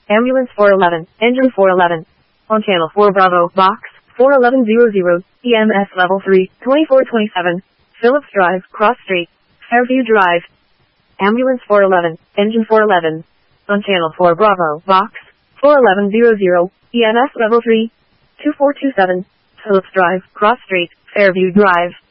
Ambulance 411, engine 411. On channel 4 Bravo, box 41100, EMS level 3, 2427, Phillips Drive, Cross Street, Fairview Drive. Ambulance 411, engine 411. On channel 4 Bravo, box 41100, EMS level 3, 2427, Phillips Drive, Cross Street, Fairview Drive.